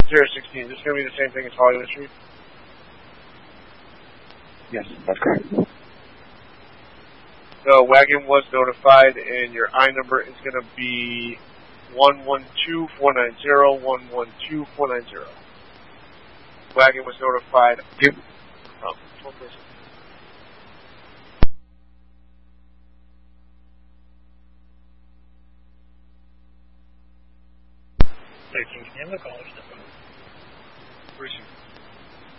016. Is this going to be the same thing as Hollywood Street? Yes, that's correct. The wagon was notified, and your I number is going to be 112490, 112490. Wagon was notified. Yep. Can you name the caller's number?